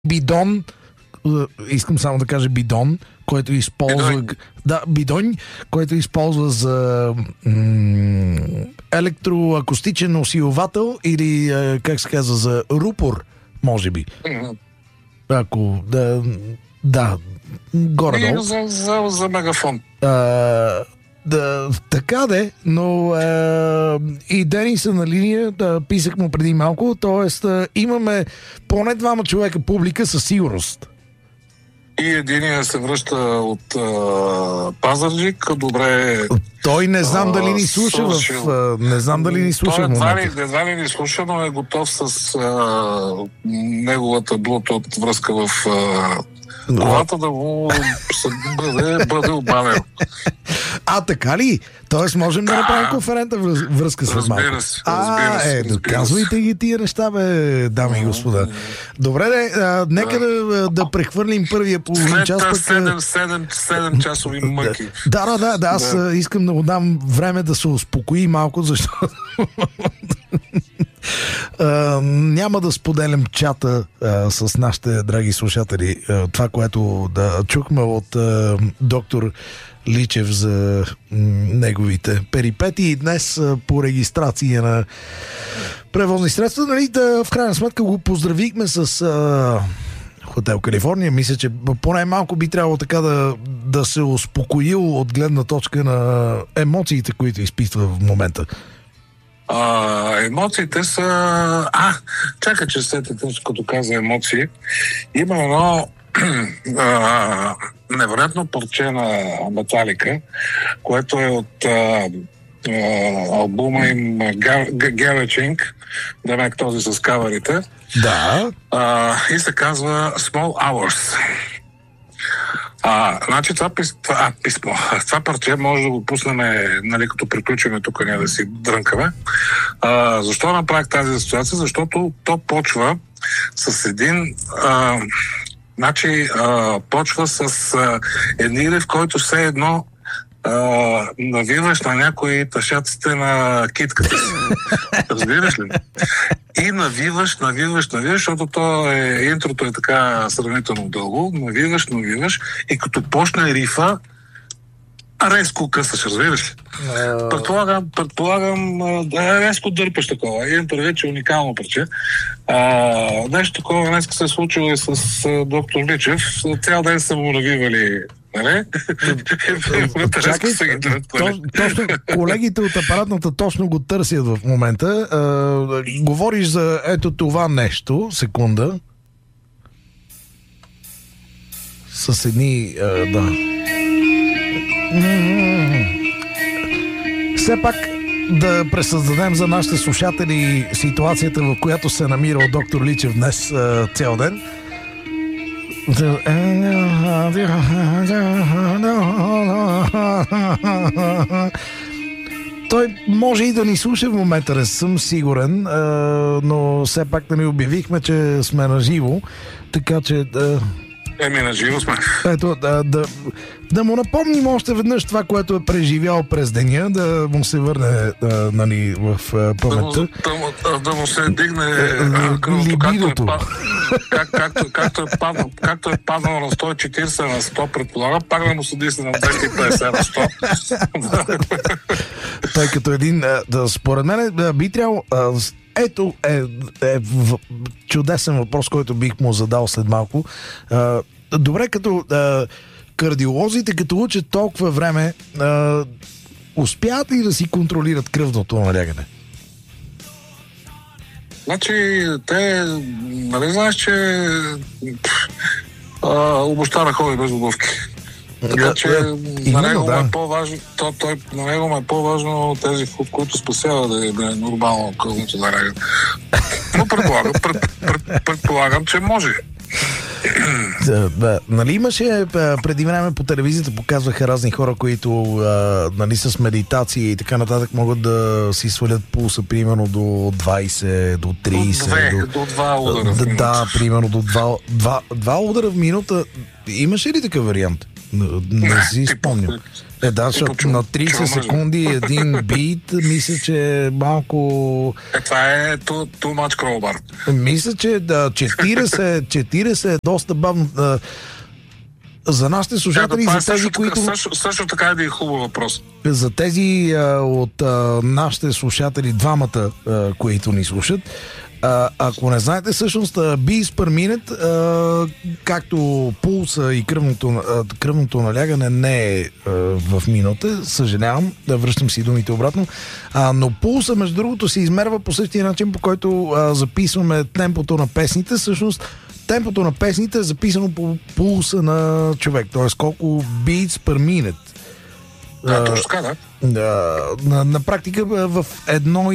бидон, искам само да кажа бидон, който използва... Да, бидон, който използва за електроакустичен усилвател или, как се казва, за рупор, може би. Ако... Да, горе-долу. За мегафон. Да, така де, но и Денис на линия, писах му преди малко, т.е. имаме поне двама човека публика със сигурност. И единия се връща от Пазарджик, добре. Той не знам дали ни слуша не знам дали ни слуша в момента. Едва ли ни слуша, но е готов с неговата Bluetooth връзка в колата да му бъде обаден. Така ли? Тоест можем да направим конферентна връзка с малко. Разбира се. Доказвайте ги тия неща, бе, дами и господа. Добре, нека да прехвърлим първия половин час. 7 часови мъки. Да, аз искам да му дам време да се успокои малко, защото няма да споделям чата с нашите драги слушатели. Това, което чухме от доктор Личев за неговите перипети и днес по регистрация на превозни средства, нали, в крайна сметка го поздравихме с Хотел Калифорния. Мисля, че поне малко би трябвало така да се успокоил от гледна точка на емоциите, които изпитва в момента. Емоциите са... чакай, че сетите, като каза емоции. Има едно невероятно парче на Металика, което е от албума им Garage, демек този с каверите. Да. И се казва Small Hours. Значи това писмо, това парче може да го пуснем, нали, като приключиме тук, ние да си дрънкаме. Защо направих тази ситуация? Защото то почва с един почва с един в който все едно навиваш на някои тъшаците на китката си. Разбираш ли? И навиваш, защото интрото е така сравнително дълго. Навиваш и като почне рифа, резко късаш, разбираш ли? Предполагам, резко дърпаш такова. Имам предвид, че уникално парче. Нещо такова днес се е случило и с доктор Личев. Цял ден са му навивали. Чакай, точно колегите от апаратната точно го търсят в момента. Говориш за ето това нещо. Секунда. С едни... Все пак да пресъздадем за нашите слушатели ситуацията, в която се намирал доктор Личев днес цял ден. Той може и да ни слуша в момента, не съм сигурен, но все пак да ни обявихме, че сме на живо, така че... на живо сме. Ето, да му напомним още веднъж това, което е преживял през деня, да му се върне в паметта. Да му се дигне либидото. Както е паднал на 140 на 100, предполагам, пак да му се дигне на 250 на 100. Тъй като един, според мен, би трябвало... Ето е чудесен въпрос, който бих му задал след малко. Добре, като кардиолозите, като учат толкова време, успяват ли да си контролират кръвното налягане? Значи, те, нали знаеш, че обощара ходи без обувки. Така че на него му е по-важно, на него му е по-важно тези, които спасява да е нормално кръвното налягане. Но предполагам, че може. Нали имаше преди време по телевизията, показваха разни хора, които нали, с медитация и така нататък могат да си свалят пулса примерно до 20, до 30. До 2 удара в минута. Да, примерно до 2 удара в минута. Имаше ли такъв вариант? Не си спомням. Да, защото на 30 секунди един бит, мисля, че е малко... Това е too much crowbar. Мисля, че 40 е доста бавно. За нашите слушатели, за тези, които... Също така е хубав въпрос. За тези от нашите слушатели, двамата, които ни слушат, ако не знаете, всъщност beats per minute, както пулса и кръвното налягане не е в минута, съжалявам, да връщам си думите обратно, но пулса, между другото, се измерва по същия начин, по който записваме темпото на песните. Всъщност темпото на песните е записано по пулса на човек, т.е. колко beats per minute. Точно така, да. На практика в една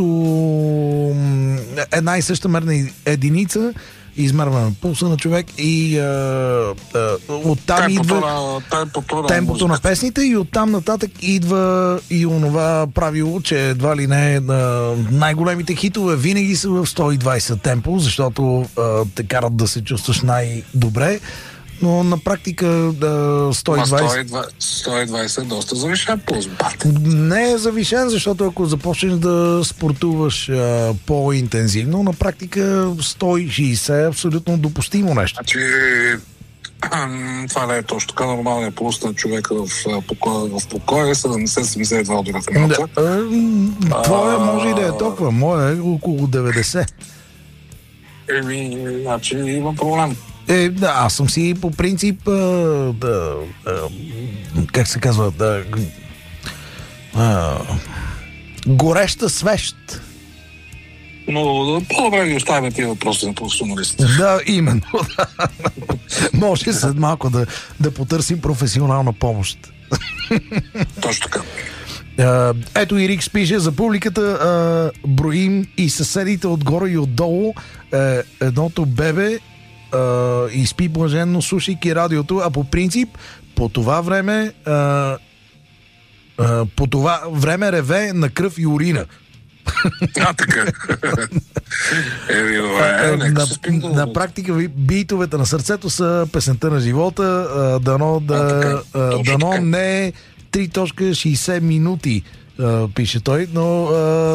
и съща мерна единица измерваме пулса на човек и оттам идва темпото на песните и оттам нататък идва и онова правило, че едва ли не най-големите хитове винаги са в 120 темпо, защото те карат да се чувстваш най-добре. Но на практика 120 е доста завишен пулс. Не е завишен, защото ако започнеш да спортуваш по-интензивно, на практика 160 е абсолютно допустимо нещо. Значи, това не е точно така. Нормалният пулс на човека в покоя е 70-72 удара в минута. Твоя може и да е толкова. Моя е около 90. Значи има проблем. Аз съм си по принцип как се казва, гореща свещ. Но по-добре ги оставяме тия въпроси на професионалистите. Да, именно. Може след малко да потърсим професионална помощ. Точно така. Ето и Рикс пише за публиката, броим и съседите отгоре и отдолу, едното бебе и спи блаженно, слушайки радиото, а по принцип по това време реве на кръв и урина. Така. На практика битовете на сърцето са песента на живота. Дано не е 3.60 минути, пише той, но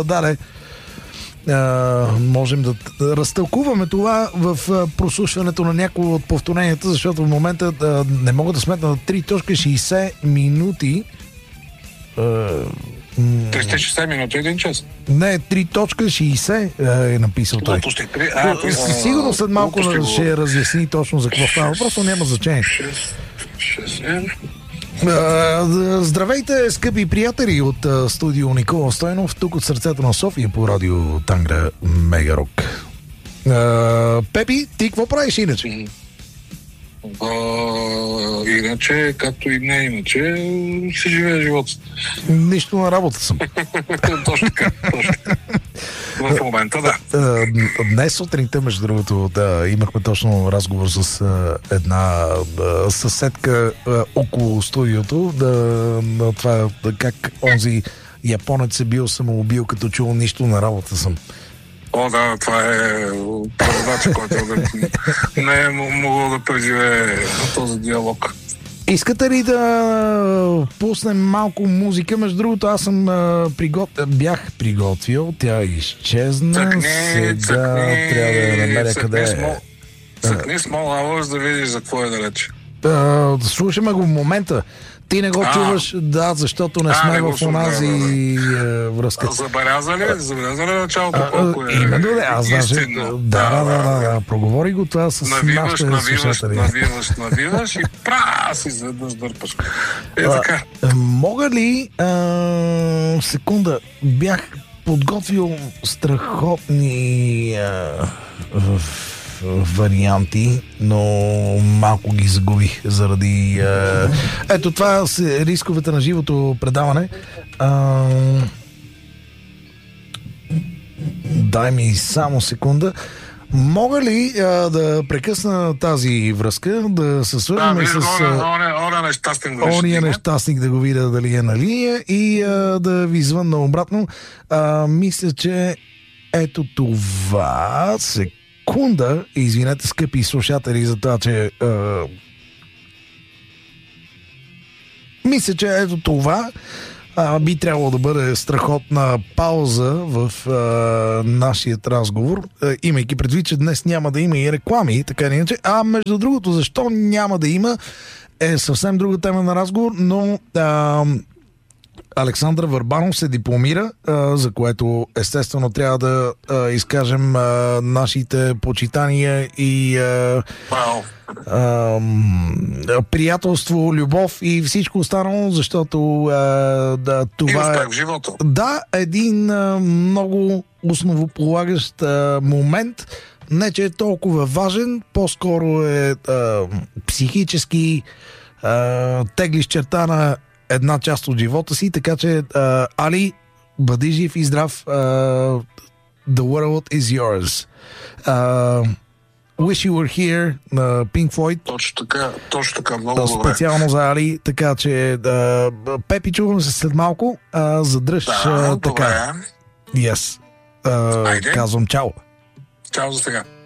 можем да разтълкуваме това в прослушването на някои от повторенията, защото в момента не мога да сметна на 3.60 минути. 360 минути, 1 час. Не, 3.60 е написал той. Сигурно след малко ще разясни точно за какво става. Просто няма значение. Здравейте, скъпи приятели от студио Никола Стойнов, тук от сърцето на София по радио Тангра Мегарок. Пепи, ти какво правиш иначе? Иначе, както и не иначе, си живее живота. Нищо на работа съм. Точно така. В момента, да. Днес сутринта, между другото, имахме точно разговор с една съседка около студиото, на това как онзи японец е бил самоубил, като чул нищо на работа съм. Да, това е преводач, който не е могъл да преживее този диалог. Искате ли да пуснем малко музика? Между другото, аз съм бях приготвил, тя изчезна. Сега трябва да я намеря къде е. Цъкни Small Hours да видиш за какво е да рече. Слушаме го в момента. Ти не го чуваш, защото не сме в онази връзка. Забелязали началото колко е? Именно, аз даже... Да, проговори го това с нашите слушатели. Навиваш и си изведнъж дърпаш. Така. Мога ли... секунда, бях подготвил страхотни варианти, но малко ги загубих заради... Ето това са рисковете на живото предаване. Дай ми само секунда. Мога ли да прекъсна тази връзка, да се свържем с... Ония нещастник да го видя дали е на линия и да ви звънна обратно. Мисля, че ето това... Секунда, извинете, скъпи слушатели, за това, че Мисля, че ето това би трябвало да бъде страхотна пауза в нашия разговор, имайки предвид, че днес няма да има и реклами, така или иначе. Между другото, защо няма да има, е съвсем друга тема на разговор, но Александър Върбанов се дипломира, за което естествено трябва да изкажем нашите почитания и приятелство, любов и всичко останало, защото това е един много основополагащ момент. Не, че е толкова важен, по-скоро е психически теглиш черта на една част от живота си, така че Али, бъди жив и здрав. The world is yours. Wish You Were Here на Pink Floyd. Точно така, много добре. Специално за Али, така че Пепи, чувам се след малко. Задръж така. Добре. Yes. Казвам чао. Чао за сега.